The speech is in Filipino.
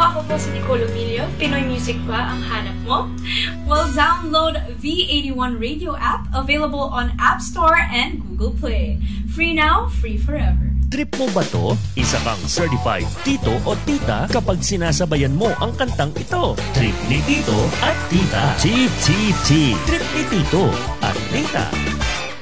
ako po si Nicole Emilio. Pinoy music ba ang hanap mo? Well, download V81 Radio app, available on App Store and Google Play. Free now, free forever. Trip mo ba to? Isa kang certified tito o tita kapag sinasabayan mo ang kantang ito. Trip ni tito at tita. TTT. Trip ni tito at tita.